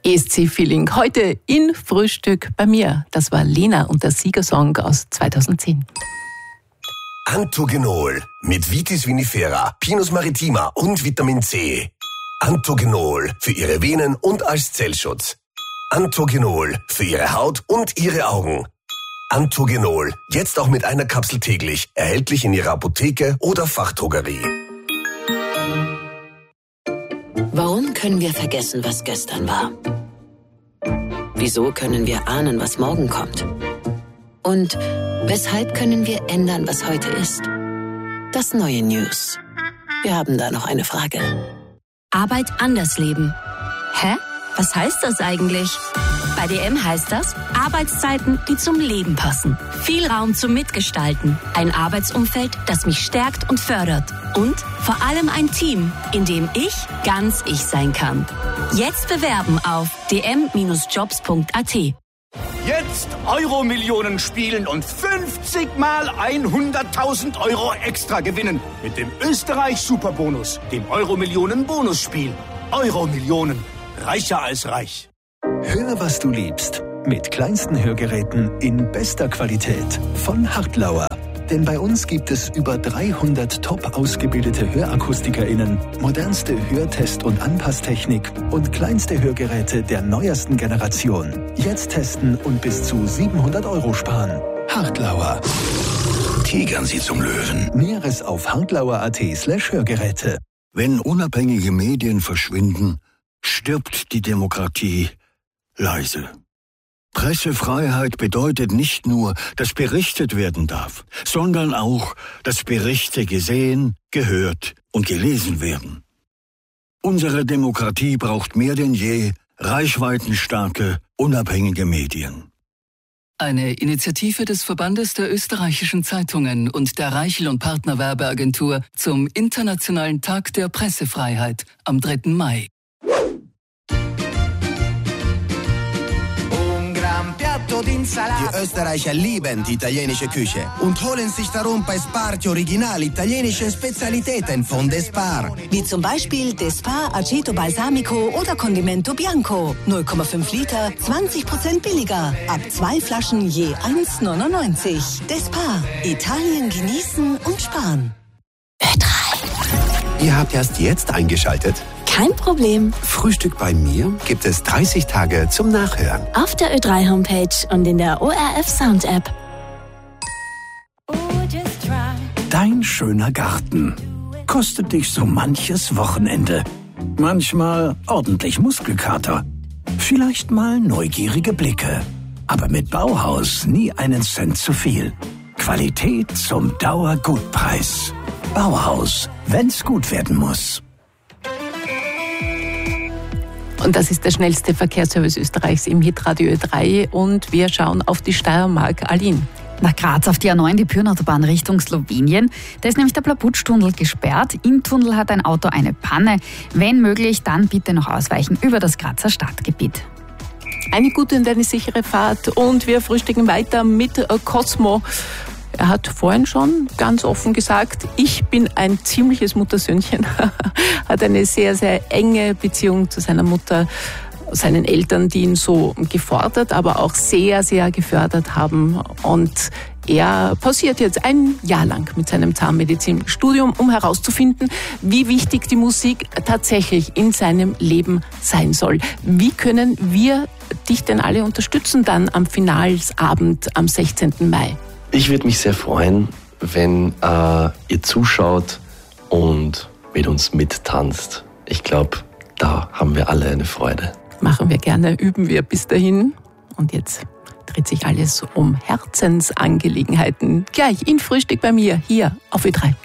ESC-Feeling. Heute in Frühstück bei mir. Das war Lena und der Siegersong aus 2010. Antogenol mit Vitis vinifera, Pinus maritima und Vitamin C. Antogenol für Ihre Venen und als Zellschutz. Antogenol für Ihre Haut und Ihre Augen. Antogenol, jetzt auch mit einer Kapsel täglich, erhältlich in Ihrer Apotheke oder Fachdrogerie. Warum können wir vergessen, was gestern war? Wieso können wir ahnen, was morgen kommt? Und weshalb können wir ändern, was heute ist? Das neue News. Wir haben da noch eine Frage. Arbeit anders leben. Hä? Was heißt das eigentlich? Bei DM heißt das Arbeitszeiten, die zum Leben passen. Viel Raum zum Mitgestalten. Ein Arbeitsumfeld, das mich stärkt und fördert. Und vor allem ein Team, in dem ich ganz ich sein kann. Jetzt bewerben auf dm-jobs.at. Jetzt Euro-Millionen spielen und 50 mal 100.000 Euro extra gewinnen. Mit dem Österreich-Superbonus, dem Euro-Millionen-Bonusspiel. Euro-Millionen. Reicher als reich. Hör, was du liebst. Mit kleinsten Hörgeräten in bester Qualität von Hartlauer. Denn bei uns gibt es über 300 top ausgebildete HörakustikerInnen, modernste Hörtest- und Anpasstechnik und kleinste Hörgeräte der neuesten Generation. Jetzt testen und bis zu 700 Euro sparen. Hartlauer. Tigern Sie zum Löwen. Näheres auf hartlauer.at/Hörgeräte. Wenn unabhängige Medien verschwinden, stirbt die Demokratie leise. Pressefreiheit bedeutet nicht nur, dass berichtet werden darf, sondern auch, dass Berichte gesehen, gehört und gelesen werden. Unsere Demokratie braucht mehr denn je reichweitenstarke, unabhängige Medien. Eine Initiative des Verbandes der österreichischen Zeitungen und der Reichel und Partner Werbeagentur zum Internationalen Tag der Pressefreiheit am 3. Mai. Die Österreicher lieben die italienische Küche und holen sich darum bei Sparti Original italienische Spezialitäten von Despar. Wie zum Beispiel Despar Aceto Balsamico oder Condimento Bianco. 0,5 Liter, 20% billiger. Ab 2 Flaschen je 1,99. Despar. Italien genießen und sparen. Ihr habt erst jetzt eingeschaltet? Kein Problem. Frühstück bei mir gibt es 30 Tage zum Nachhören. Auf der Ö3-Homepage und in der ORF-Sound-App. Dein schöner Garten kostet dich so manches Wochenende. Manchmal ordentlich Muskelkater. Vielleicht mal neugierige Blicke. Aber mit Bauhaus nie einen Cent zu viel. Qualität zum Dauergutpreis. Bauhaus, wenn's gut werden muss. Und das ist der schnellste Verkehrsservice Österreichs im Hitradio Ö3 und wir schauen auf die Steiermark. Aline. Nach Graz auf die A9, die Pyrnautobahn Richtung Slowenien. Da ist nämlich der Plabutsch-Tunnel gesperrt. Im Tunnel hat ein Auto eine Panne. Wenn möglich, dann bitte noch ausweichen über das Grazer Stadtgebiet. Eine gute und eine sichere Fahrt und wir frühstücken weiter mit Cosmo. Er hat vorhin schon ganz offen gesagt, ich bin ein ziemliches Muttersöhnchen. Hat eine sehr, sehr enge Beziehung zu seiner Mutter, seinen Eltern, die ihn so gefordert, aber auch sehr, sehr gefördert haben. Und er pausiert jetzt ein Jahr lang mit seinem Zahnmedizinstudium, um herauszufinden, wie wichtig die Musik tatsächlich in seinem Leben sein soll. Wie können wir dich denn alle unterstützen dann am Finalsabend am 16. Mai? Ich würde mich sehr freuen, wenn ihr zuschaut und mit uns mittanzt. Ich glaube, da haben wir alle eine Freude. Machen wir gerne, üben wir bis dahin. Und jetzt dreht sich alles um Herzensangelegenheiten. Gleich in Frühstück bei mir hier auf Ö3.